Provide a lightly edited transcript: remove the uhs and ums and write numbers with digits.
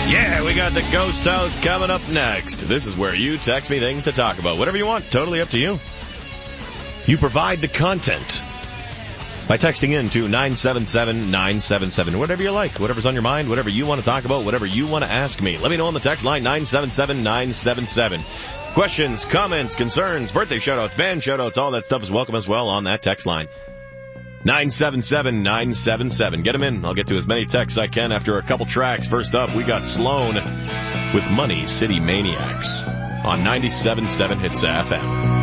Yeah, we got the Ghost House coming up next. This is where you text me things to talk about. Whatever you want, totally up to you. You provide the content by texting in to 977-977. Whatever you like, whatever's on your mind, whatever you want to talk about, whatever you want to ask me. Let me know on the text line, 977-977. Questions, comments, concerns, birthday shout-outs, band shout-outs, all that stuff is welcome as well on that text line. 977-977. Get them in. I'll get to as many texts as I can after a couple tracks. First up, we got Sloan with Money City Maniacs on 97.7 Hits FM.